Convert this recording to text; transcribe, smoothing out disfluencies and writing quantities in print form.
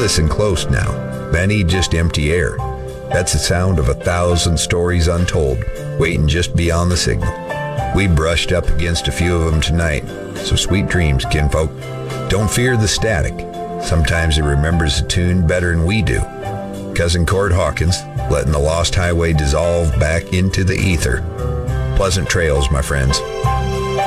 Listen close now. That ain't just empty air. That's the sound of 1,000 stories untold, waiting just beyond the signal. We brushed up against a few of them tonight, so sweet dreams, kinfolk. Don't fear the static. Sometimes it remembers the tune better than we do. Cousin Cord Hawkins, letting the lost highway dissolve back into the ether. Pleasant trails, my friends.